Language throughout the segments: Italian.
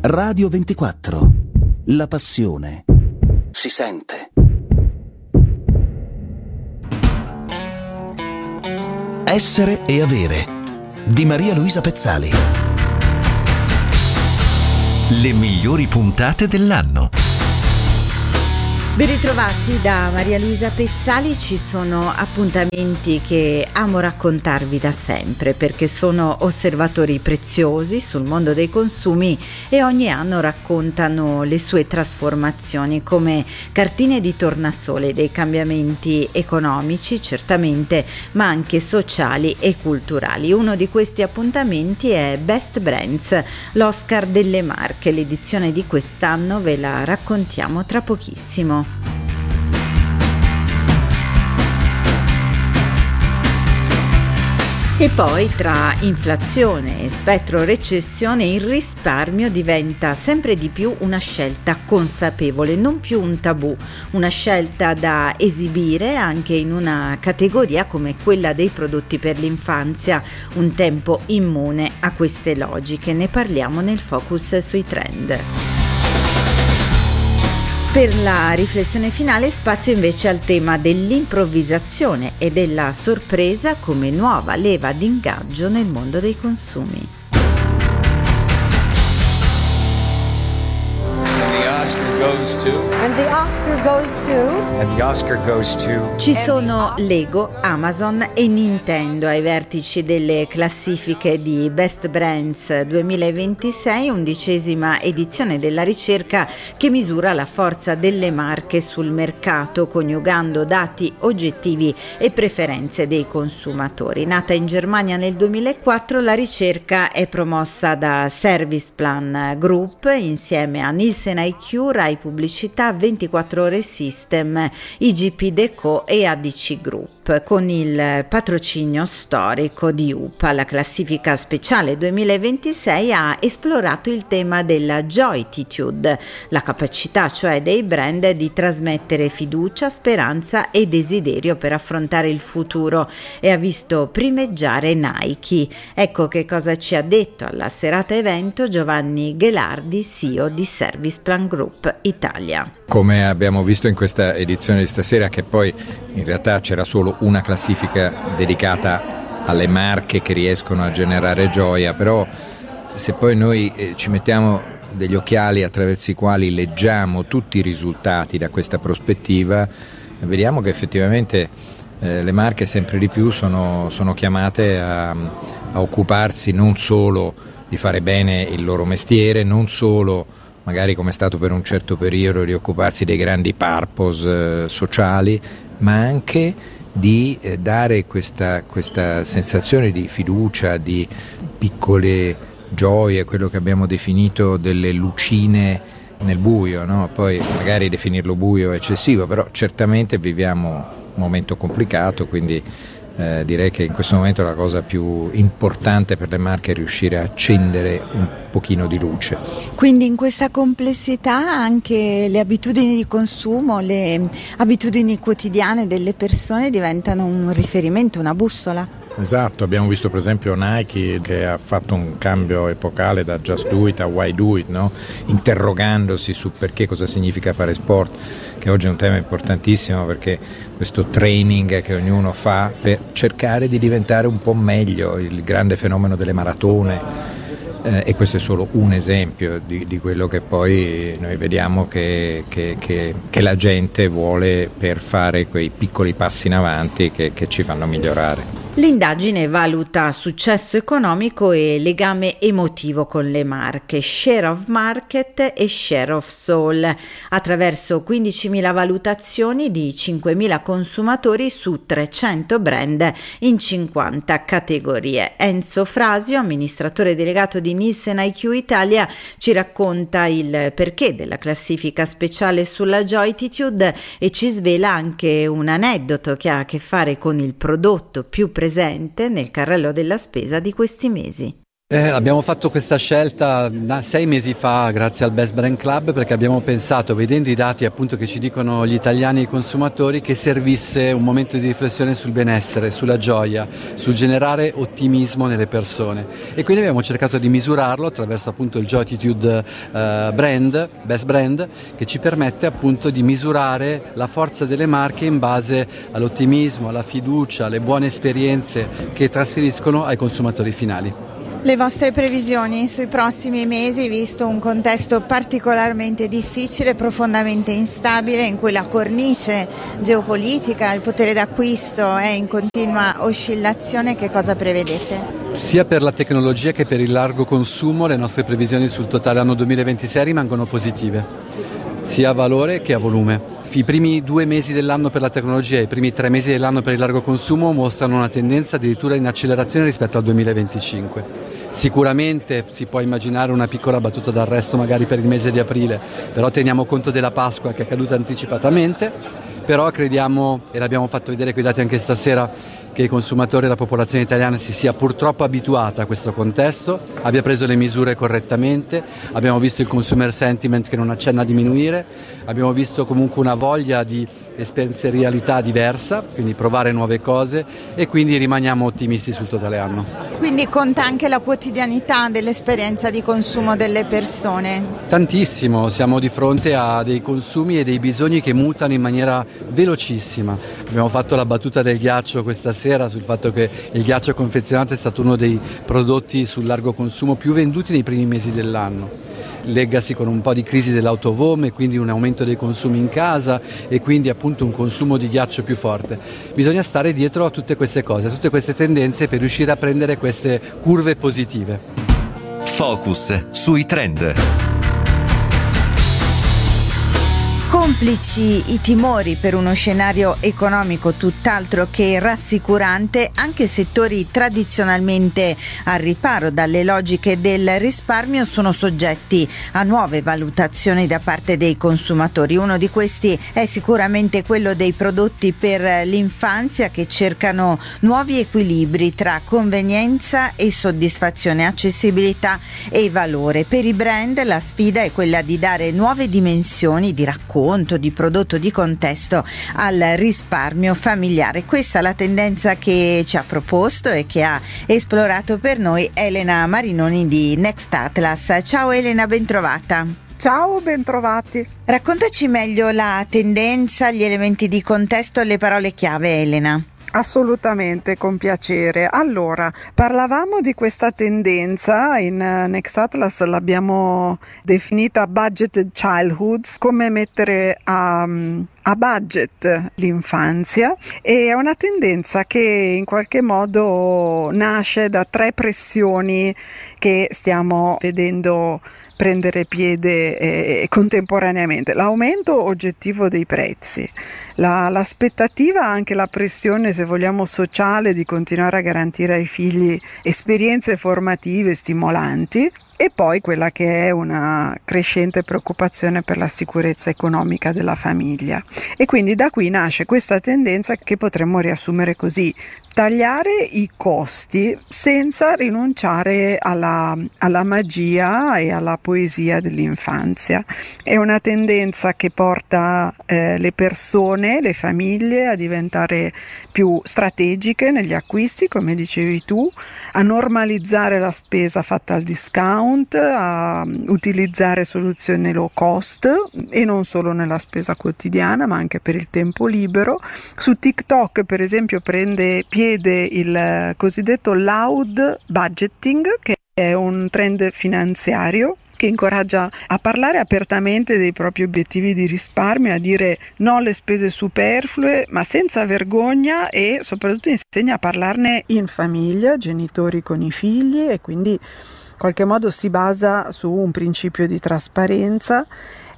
Radio 24. La passione si sente. Essere e avere di Maria Luisa Pezzali. Le migliori puntate dell'anno. Ben ritrovati da Maria Luisa Pezzali. Ci sono appuntamenti che amo raccontarvi da sempre perché sono osservatori preziosi sul mondo dei consumi e ogni anno raccontano le sue trasformazioni come cartine di tornasole dei cambiamenti economici certamente, ma anche sociali e culturali. Uno di questi appuntamenti è Best Brands, l'Oscar delle marche. L'edizione di quest'anno ve la raccontiamo tra pochissimo. E poi tra inflazione e spettro recessione il risparmio diventa sempre di più una scelta consapevole, non più un tabù, una scelta da esibire anche in una categoria come quella dei prodotti per l'infanzia, un tempo immune a queste logiche. Ne parliamo nel focus sui trend. Per la riflessione finale spazio invece al tema dell'improvvisazione e della sorpresa come nuova leva d'ingaggio nel mondo dei consumi. Ci sono Lego, Amazon e Nintendo ai vertici delle classifiche di Best Brands 2026, 11ª edizione della ricerca che misura la forza delle marche sul mercato, coniugando dati oggettivi e preferenze dei consumatori. Nata in Germania nel 2004, la ricerca è promossa da Service Plan Group insieme a Nielsen IQ, Rai Pubblicità, 24 Ore System, IGP Deco e ADC Group, con il patrocinio storico di UPA. La classifica speciale 2026 ha esplorato il tema della Joytitude, la capacità cioè dei brand di trasmettere fiducia, speranza e desiderio per affrontare il futuro, e ha visto primeggiare Nike. Ecco che cosa ci ha detto alla serata evento Giovanni Ghelardi, CEO di Service Plan Group Italia. Come abbiamo visto in questa edizione di stasera, che poi in realtà c'era solo una classifica dedicata alle marche che riescono a generare gioia, però se poi noi ci mettiamo degli occhiali attraverso i quali leggiamo tutti i risultati da questa prospettiva, vediamo che effettivamente le marche sempre di più sono chiamate a occuparsi non solo di fare bene il loro mestiere, non solo magari come è stato per un certo periodo di occuparsi dei grandi purpose sociali, ma anche di dare questa sensazione di fiducia, di piccole gioie, quello che abbiamo definito delle lucine nel buio, no? Poi magari definirlo buio è eccessivo, però certamente viviamo un momento complicato, quindi direi che in questo momento la cosa più importante per le marche è riuscire a accendere un pochino di luce. Quindi in questa complessità anche le abitudini di consumo, le abitudini quotidiane delle persone diventano un riferimento, una bussola? Esatto, abbiamo visto per esempio Nike che ha fatto un cambio epocale da Just Do It a Why Do It, no? Interrogandosi su perché, cosa significa fare sport, che oggi è un tema importantissimo, perché questo training che ognuno fa per cercare di diventare un po' meglio, il grande fenomeno delle maratone, e questo è solo un esempio di quello che poi noi vediamo che la gente vuole per fare quei piccoli passi in avanti che ci fanno migliorare. L'indagine valuta successo economico e legame emotivo con le marche, share of market e share of soul, attraverso 15.000 valutazioni di 5.000 consumatori su 300 brand in 50 categorie. Enzo Frasio, amministratore delegato di Nielsen IQ Italia, ci racconta il perché della classifica speciale sulla Joytitude e ci svela anche un aneddoto che ha a che fare con il prodotto più presente nel carrello della spesa di questi mesi. Abbiamo fatto questa scelta 6 mesi fa grazie al Best Brand Club, perché abbiamo pensato, vedendo i dati appunto che ci dicono gli italiani e i consumatori, che servisse un momento di riflessione sul benessere, sulla gioia, sul generare ottimismo nelle persone, e quindi abbiamo cercato di misurarlo attraverso appunto il Joytitude brand, Best Brand, che ci permette appunto di misurare la forza delle marche in base all'ottimismo, alla fiducia, alle buone esperienze che trasferiscono ai consumatori finali. Le vostre previsioni sui prossimi mesi, visto un contesto particolarmente difficile, profondamente instabile, in cui la cornice geopolitica, il potere d'acquisto è in continua oscillazione, che cosa prevedete? Sia per la tecnologia che per il largo consumo le nostre previsioni sul totale anno 2026 rimangono positive, sia a valore che a volume. I primi 2 mesi dell'anno per la tecnologia e i primi 3 mesi dell'anno per il largo consumo mostrano una tendenza addirittura in accelerazione rispetto al 2025. Sicuramente si può immaginare una piccola battuta d'arresto magari per il mese di aprile, però teniamo conto della Pasqua che è caduta anticipatamente, però crediamo, e l'abbiamo fatto vedere con i dati anche stasera, che i consumatori e la popolazione italiana si sia purtroppo abituata a questo contesto, abbia preso le misure correttamente, abbiamo visto il consumer sentiment che non accenna a diminuire, abbiamo visto comunque una voglia di esperienzialità diversa, quindi provare nuove cose, e quindi rimaniamo ottimisti sul totale anno. Quindi conta anche la quotidianità dell'esperienza di consumo delle persone? Tantissimo, siamo di fronte a dei consumi e dei bisogni che mutano in maniera velocissima. Abbiamo fatto la battuta del ghiaccio questa sera sul fatto che il ghiaccio confezionato è stato uno dei prodotti sul largo consumo più venduti nei primi mesi dell'anno. Legacy con un po' di crisi dell'autovome, quindi un aumento dei consumi in casa e quindi appunto un consumo di ghiaccio più forte. Bisogna stare dietro a tutte queste cose, a tutte queste tendenze, per riuscire a prendere queste curve positive. Focus sui trend. Complici i timori per uno scenario economico tutt'altro che rassicurante, anche settori tradizionalmente al riparo dalle logiche del risparmio sono soggetti a nuove valutazioni da parte dei consumatori. Uno di questi è sicuramente quello dei prodotti per l'infanzia, che cercano nuovi equilibri tra convenienza e soddisfazione, accessibilità e valore. Per i brand la sfida è quella di dare nuove dimensioni di racconto, di prodotto, di contesto al risparmio familiare. Questa è la tendenza che ci ha proposto e che ha esplorato per noi Elena Marinoni di Next Atlas. Ciao Elena, bentrovata. Ciao, bentrovati. Raccontaci meglio la tendenza, gli elementi di contesto e le parole chiave, Elena. Assolutamente, con piacere. Allora, parlavamo di questa tendenza, in Next Atlas l'abbiamo definita budgeted childhood, come mettere a budget l'infanzia, e è una tendenza che in qualche modo nasce da 3 pressioni che stiamo vedendo prendere piede contemporaneamente: l'aumento oggettivo dei prezzi, l'aspettativa, anche la pressione, se vogliamo, sociale di continuare a garantire ai figli esperienze formative stimolanti, e poi quella che è una crescente preoccupazione per la sicurezza economica della famiglia. E quindi da qui nasce questa tendenza che potremmo riassumere così: tagliare i costi senza rinunciare alla magia e alla poesia dell'infanzia. È una tendenza che porta le persone, le famiglie a diventare più strategiche negli acquisti, come dicevi tu, a normalizzare la spesa fatta al discount, a utilizzare soluzioni low cost, e non solo nella spesa quotidiana ma anche per il tempo libero. Su TikTok, per esempio, prende piede il cosiddetto loud budgeting, che è un trend finanziario che incoraggia a parlare apertamente dei propri obiettivi di risparmio, a dire no alle spese superflue ma senza vergogna, e soprattutto insegna a parlarne in famiglia, genitori con i figli, e quindi in qualche modo si basa su un principio di trasparenza,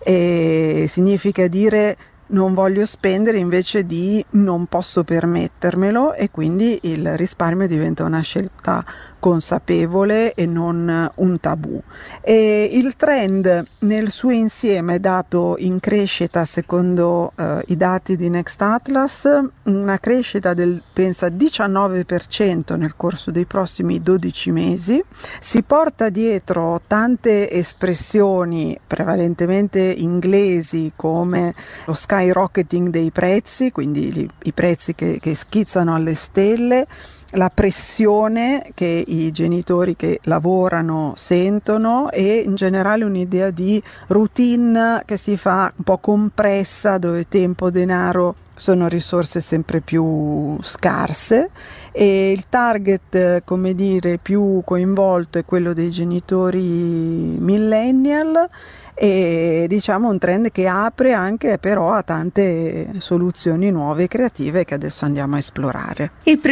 e significa dire non voglio spendere invece di non posso permettermelo, e quindi il risparmio diventa una scelta consapevole e non un tabù. E il trend nel suo insieme è dato in crescita secondo i dati di Next Atlas, una crescita del pensa 19% nel corso dei prossimi 12 mesi. Si porta dietro tante espressioni prevalentemente inglesi come lo skyrocketing dei prezzi, quindi i prezzi che schizzano alle stelle, la pressione che i genitori che lavorano sentono e in generale un'idea di routine che si fa un po' compressa, dove tempo, denaro sono risorse sempre più scarse, e il target, come dire, più coinvolto è quello dei genitori millennial, e diciamo un trend che apre anche però a tante soluzioni nuove e creative che adesso andiamo a esplorare.